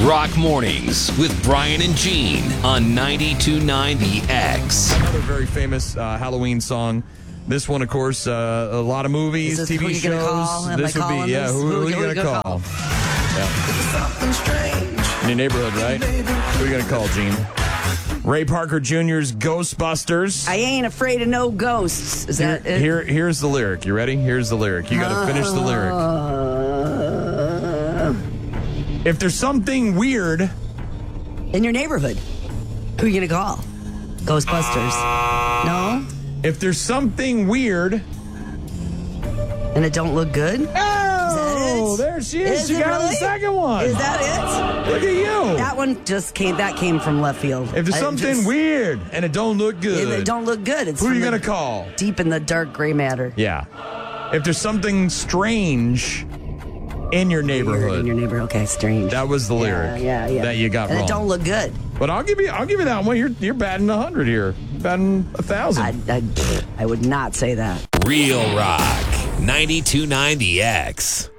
Rock Mornings with Brian and Gene on 92.9 The X. Another very famous Halloween song. This one, of course, a lot of movies, Is this TV who you gonna shows. call? Am This I would calling be, yeah, this? who are you going to call? In your neighborhood, right? Who are you going to call, Gene? Ray Parker Jr.'s Ghostbusters. I ain't afraid of no ghosts. Is that it? Here's the lyric. You ready? Here's the lyric. You got to finish the lyric. If there's something weird In your neighborhood, who are you going to call? Ghostbusters. No? If there's something weird. And it don't look good? Oh, there she is. She it got really? the second one. Is that Look at you. it? That one just came from left field. If there's something weird and it don't look good. It don't look good. It's Who are from you the going to call? Deep in the dark gray matter. Yeah. If there's something strange in your neighborhood. In your neighborhood. Okay, strange. That was the lyric Yeah. that you got and wrong. it don't look good. But I'll give you that one. You're batting 100 here. Batting 1,000. I would not say that. Real Rock 92.9 The X.